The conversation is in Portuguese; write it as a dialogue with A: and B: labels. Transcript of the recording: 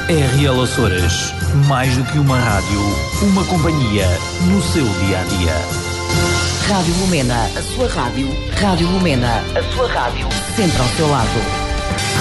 A: RL Açores, mais do que uma rádio, uma companhia no seu dia-a-dia.
B: Rádio Lumena, a sua rádio. Rádio Lumena, a sua rádio. Sempre ao seu lado.